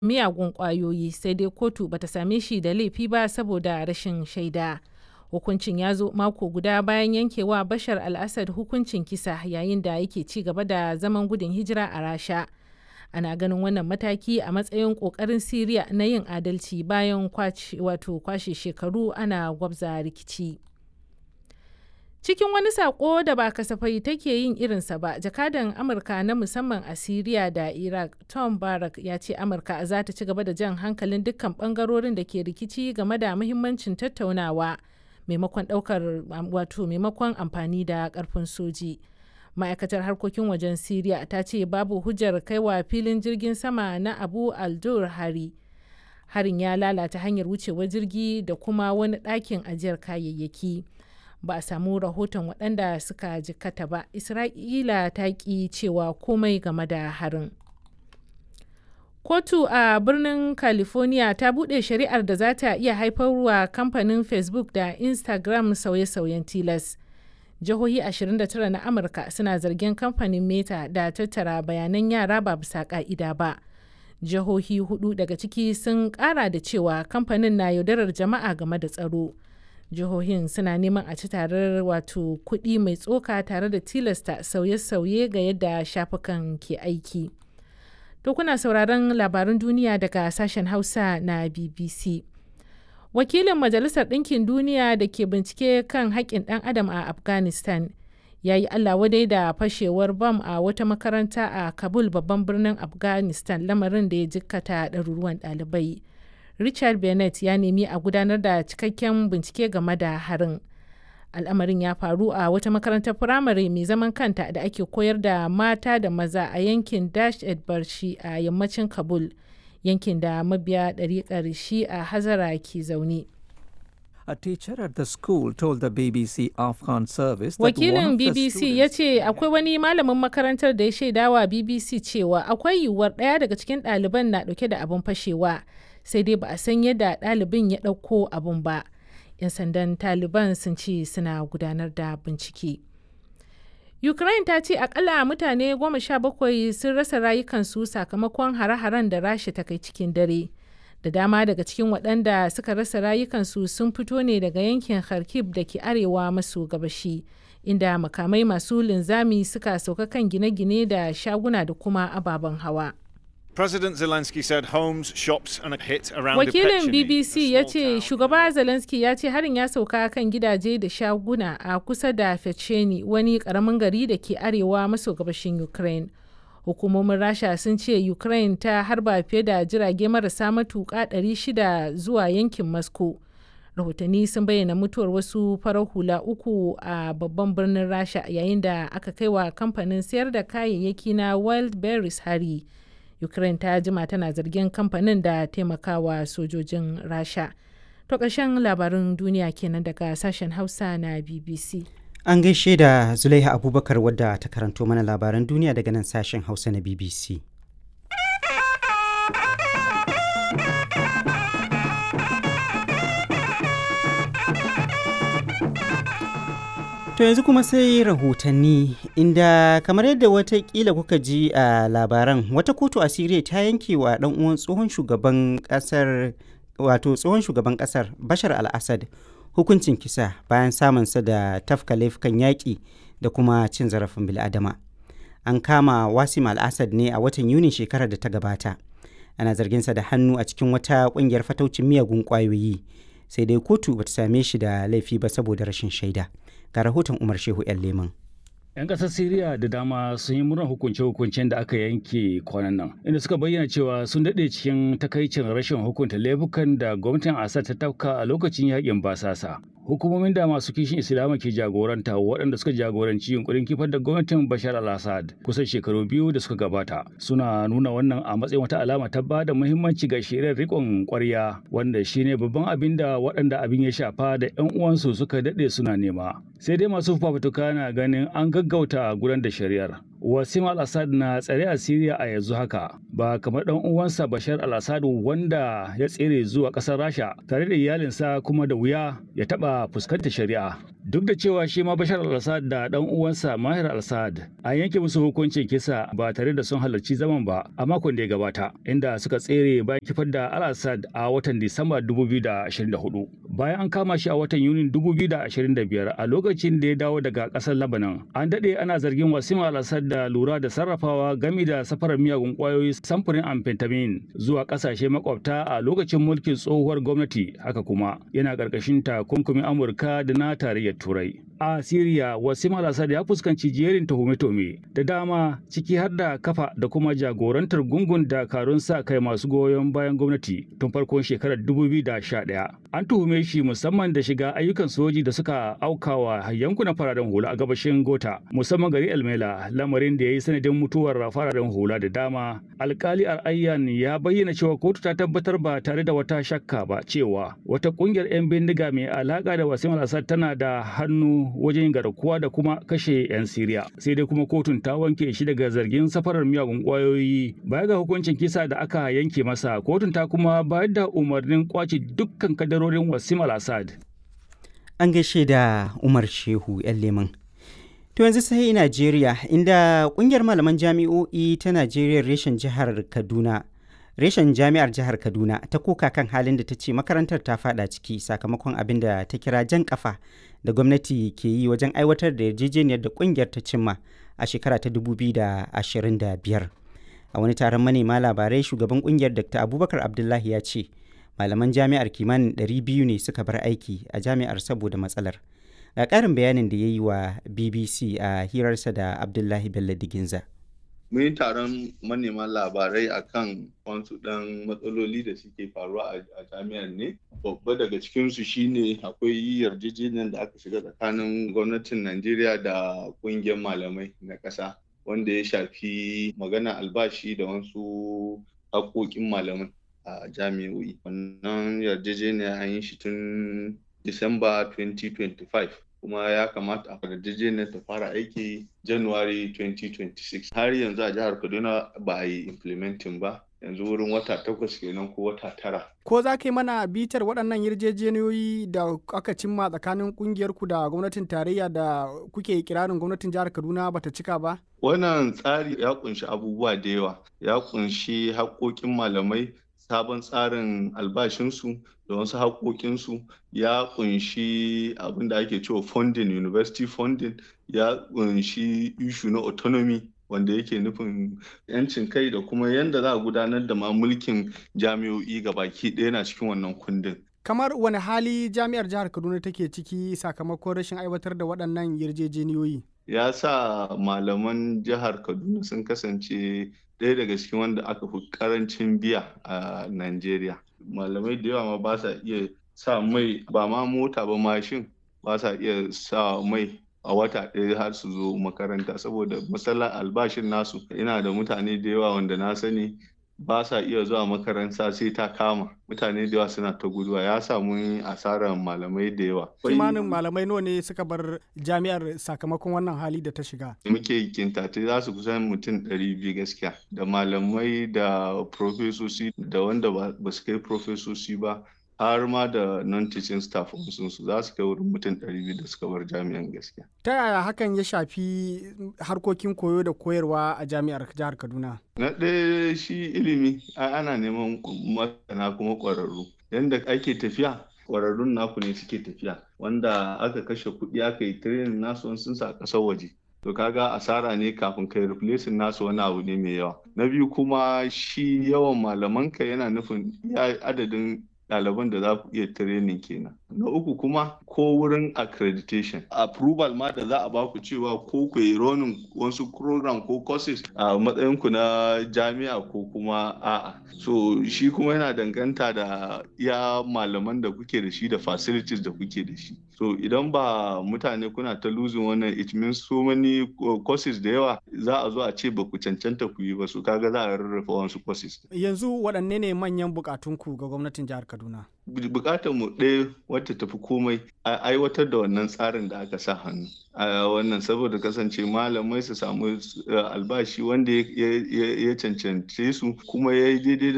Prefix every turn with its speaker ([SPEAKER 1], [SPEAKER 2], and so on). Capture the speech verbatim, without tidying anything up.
[SPEAKER 1] miyagun ƙwayoyi, sai dai kotu bata same shi da laifi ba saboda rashin shaida. Hukuncin ya zo mako guda bayan yankewa Bashar al-Assad hukuncin kisa yayin da yake ci gaba da zaman gudun hijira a Rasha. Ana ganin wannan mataki a matsayin ƙoƙarin Siriya na yin adalci bayan wato kwashe shekaru ana gwabza rikici. Cikin wani saƙo da ba kasafai take yin irinsa ba, jakadan Amurka na musamman a Siriya da Iraq, Tom Barrack, ya ce Amurka za ta ci gaba da jan hankalin dukkan ɓangarorin da ke rikici game da muhimmancin tattaunawa maimakon ɗaukar wato maimakon amfani da ƙarfin soji. Ma'aikatar harkokin wajen Siriya ta ce babu hujjar kaiwa filin jirgin sama na Abu al-Dur hari. Harin ya lalata hanyar wucewar jirgi da kuma wani ɗakin ajiyar kayayyaki. Ba a samu rahoton waɗanda suka jikkata ba. Isra'ila ta ƙi cewa komai game da harin. Kotu a birnin California ta buɗe shari'ar da za ta iya haifarwa kamfanin Facebook da Instagram sauye-sauyen tilas. Jihohi ashirin da tara na Amurka suna zargin kamfanin Meta da tattara bayanan yara ba bisa ƙa'ida ba. Jihohi hudu daga ciki sun ƙara da cewa kamfanin na yaudarar jama'a game da tsaro. Jihohin suna neman a ci tarar wato kuɗi mai tsoka tare da tilasta sauye-sauye ga yadda shafukan ke aiki. To kuna sauraron labaran duniya daga sashen Hausa na B B C. Wakilin Majalisar Ɗinkin Duniya da ke bincike kan haƙƙin ɗan adam a Afghanistan ya yi Allah wadai da fashewar bam a wata makaranta a Kabul, babban birnin Afghanistan, lamarin da ya jikkata ɗaruruwan ɗalibai. Richard Bennett ya nemi a gudanar da cikakken bincike game da harin. Al'amarin ya faru a wata makarantar firamare mai zaman kanta da ake koyar da mata da maza a yankin Dasht-e-Barshi a yammacin Kabul, yankin da mabiya ɗariƙar Shi'a Hazara ke zaune.
[SPEAKER 2] A teacher at the school told the B B C Afghan service that
[SPEAKER 1] Wakilin B B C ya ce akwai wani malamin makarantar da ya shaidawa B B C cewa akwai yiwuwar ɗaya daga cikin ɗaliban na ɗauke da abin fashewa, sai dai ba a san yadda ɗalibin ya ɗauko abin ba. 'Yan sandan Taliban sun ce suna gudanar da bincike. Ukraine ta ce akalla mutane goma sha bakwai sun rasa rayukansu sakamakon hare-haren da Rasha ta kai cikin dare. Da dama daga cikin waɗanda suka rasa rayukansu sun fito ne daga yankin Kharkiv da ke arewa maso gabashi, inda makamai masu linzami suka sauka kan gine-gine da shaguna da kuma ababen hawa.
[SPEAKER 3] President Zelensky said homes, shops and a hit around
[SPEAKER 1] Wakilin B B C ya ce shugaba Zelensky ya ce harin ya sauka kan gidaje da shaguna a kusa da Fecheni, wani karamin gari da ke arewa maso gabashin Ukraine. Hukumomin Rasha sun ce Ukraine ta harba fiye da jirage marasa matuƙa ɗari shida zuwa yankin Moscow. Rahotanni sun bayyana mutuwar wasu farar hula uku a babban birnin Rasha yayin da aka kai wa kamfanin sayar da kayayyaki na Wildberries hari. Ukraine ta jima tana zargin kamfanin da taimakawa sojojin Rasha. To ƙarshen labarin duniya kenan daga sashen Hausa na B B C.
[SPEAKER 4] An gaishe da Zulaiha Abubakar wadda ta karanto mana labaran duniya daga nan sashen Hausa na B B C. To yanzu kuma sai rahotanni, inda kamar yadda watakila kuka ji a labaran, wata kotu a Siriya ta yanke wa ɗan uwan tsohon shugaban ƙasar wato tsohon shugaban ƙasar Bashar al-Assad hukuncin kisa bayan samunsa da tafka laifukan yaƙi da kuma cin zarafin bil'adama. An kama Wasim al-Assad ne a watan Yunin shekarar da ta gabata. Ana zarginsa da hannu a cikin wata ƙungiyar fataucin miyagun ƙwayoyi, sai dai kotu bata same shi da laifi ba saboda rashin shaida. Ga rahoton Umar Shehu 'yan Leman.
[SPEAKER 5] 'Yan ƙasar Siriya da dama sun yi murnar hukunce-hukuncen da aka yanke kwanan nan, inda suka bayyana cewa sun daɗe cikin takaicin rashin hukunta laifukan da gwamnatin Assad ta tafka a lokacin yakin basasa. Hukumomin da masu kishin Islama ke jagoranta, waɗanda suka jagoranci yunkurin kifar da gwamnatin Bashar al-Assad kusan shekaru biyu da suka gabata, suna nuna wannan a matsayin wata alama ta ba da muhimmanci ga shirin riƙon ƙwarya, wanda shine babban abin da waɗanda abin ya shafa da 'yan uwansu suka daɗe suna nema. Sai dai masu fafutuka na ganin an gaggauta gudanar da shari'ar. Wasim al-Assad na tsare a Siriya a yanzu haka, ba kamar ɗan uwansa Bashar al-Assad wanda ya tsere zuwa ƙasar Rasha tare da iyalinsa, kuma da wuya ya taɓa fuskantar shari'a. Duk da cewa shi ma Bashar al-Assad da ɗan uwansa Maher al-Assad an yanke musu hukuncin kisa ba tare da sun halarci zaman ba a makon da ya gabata, inda suka tsere bayan kifar da al-Assad a watan Disamba dubu biyu da ashirin da hudu. Bayan an kama shi a watan Yunin dubu biyu da ashirin da biyar a lokacin da ya dawo daga ƙasar Lebanon. An daɗe ana zargin Wassim al-Assad da lura da sarrafawa gami da safarar miyagun ƙwayoyi samfurin amphetamine zuwa ƙasashe makwabta a lokacin mulkin tsohuwar gwamnati. Haka kuma yana ƙarƙashin takunkumin Amurka da na tarayyar Turai. A Siriya, Wassim al-Assad ya fuskanci jerin tuhume-tuhume da dama, ciki har da kafa da kuma jagorantar gungun dakarun sa kai masu goyon bayan gwamnati tun farkon shekarar dubu biyu da sha ɗaya. An tuhume shi musamman da shiga ayyukan soji da suka aukawa yankunan fararen hula a gabashin Gota, musamman gari Elmela, lamarin da ya yi sanadin mutuwar fararen hula da dama. Alkali Al-Ayyan ya bayyana cewa kotu ta tabbatar ba tare da wata shakka ba cewa wata kungiyar 'yan bindiga mai alaka da Wassim al-Assad tana da hannu wajen garkuwa da kuma kashe 'yan Siriya. Sai dai kuma kotun ta wanke shi daga zargin safarar miyagun kwayoyi. Baya ga hukuncin kisa da aka yanke masa, kotun ta kuma bayar da umarnin kwace dukkan kadarorin Wassim al-Assad.
[SPEAKER 4] An gaishe da Umar Shehu 'yan Leman. To yanzu sai Najeriya, inda kungiyar malaman jami'o'i ta Najeriya reshen jihar Kaduna reshen jami'ar jihar Kaduna ta koka kan halin da ta ce makarantar ta fada ciki sakamakon abin da ta kira jan kafa da gwamnati ke yi wajen aiwatar da yarjejeniyar da kungiyar ta cimma a shekara ta dubu biyu da ashirin da biyar. A wani taron manema labarai, shugaban kungiyar Dakta Abubakar Abdullahi ya ce malaman jami'ar kimanin ɗari biyu ne suka bar aiki a jami'ar saboda matsalar. Ga ƙarin bayanin da ya yi wa B B C a hirarsa da Abdullahi Bello Diginza.
[SPEAKER 6] Mun yi taron manema labarai akan wasu ɗan matsaloli da suke faruwa a jami'ar ne. Babba daga cikinsu shine akwai yarjejeniyar da aka shiga tsakanin gwamnatin Najeriya da ƙungiyar malamai na ƙasa, wanda ya shafi magana albashi da wasu haƙoƙin malamai a jami'o'i. Wannan yarjejeniya an yi shi tun Disamba twenty twenty-five. kuma ya kamata a yarjejeniyar ta fara aiki January twenty twenty-six. Har yanzu a jihar Kaduna ba a yi implementing ba, yanzu wurin wata takwas kenan ko wata tara.
[SPEAKER 7] Ko za ka yi mana bitar waɗannan yarjejeniyoyi da aka cimma tsakanin ƙungiyar ku da gwamnatin tarayya da kuke kirarin gwamnatin jihar Kaduna bata cika ba?
[SPEAKER 6] Wannan tsari ya kunshi abubuwa da yawa, ya kunshi haƙoƙin malamai, sabon tsarin albashinsu da wasu haƙoƙinsu, ya kunshi abin da ake cewa funding, university funding, ya kunshi issue na autonomy wanda yake nufin yancin kai da kuma yadda za a gudanar da ma mulkin jami'o'i gabaki ɗaya na cikin wannan kundin.
[SPEAKER 7] Kamar wani hali jami'ar jihar Kaduna take ciki sakamakon rashin aiwatar da waɗannan yarjejeniyoyi?
[SPEAKER 6] Ya sa malaman jihar Kaduna sun kasance ɗaya daga cikin wanda aka fi ƙarancin biya a Najeriya. Malamai da yawa ma ba sa iya sa mai, ba ma mota ba, mashin ba sa iya sa mai a wata ɗaya har su zo makaranta saboda matsalar albashin nasu. Ina da mutane da yawa wanda na sani ba sa iya zuwa makaranta sai ta kama. Mutane da yawa suna ta guduwa, ya samu asarar malamai da yawa.
[SPEAKER 7] Kimanin malamai nawa ne suka bar jami'ar sakamakon wannan hali da ta shiga?
[SPEAKER 6] Muke kintate za su kusan mutum ɗari biyu gaskiya, da malamai da profesoci da wanda ba su kai profesoci ba, har ma da non-teaching staff sun su za su kai wurin mutum ɗari biyu da suka bar jami'an gaskiya.
[SPEAKER 7] Ta yaya hakan ya shafi harkokin koyo da koyarwa a jami'ar jihar Kaduna?
[SPEAKER 6] Na ɗaya shi ilimi ana neman masana kuma ƙwararru. Yanda ake tafiya, ƙwararrun naku ne suke tafiya, wanda aka kashe kuɗi aka yi training nasu sun sa ƙasar waje. To kaga asara ne kafin kai replacing nasu wani abu ne mai yawa. Na biyu kuma shi yawan malamanka yana nufin adadin ɗaliban da za ku iya training kenan. Na uku kuma ko wurin accreditation, approval ma da za a baku cewa ko ku yi running wasu program ko courses a matsayin ku na jami'a ko kuma a'a. So shi kuma yana danganta da iya malaman da kuke da shi da facilities da kuke da shi. So idan ba mutane kuna ta losing wannan, it means so many courses da yawa za a zo a ce ba ku cancanta ku yi ba, su kaga za a rarrafa wasu courses.
[SPEAKER 7] Yanzu waɗanne ne manyan buƙatunku ga gwamnatin jihar Kaduna?
[SPEAKER 6] Bukatar mu ɗaya wata tafi komai a aiwatar da wannan tsarin da aka sa hannu a wannan, saboda kasance malamai su samu albashi wanda ya cancance su kuma ya yi daidai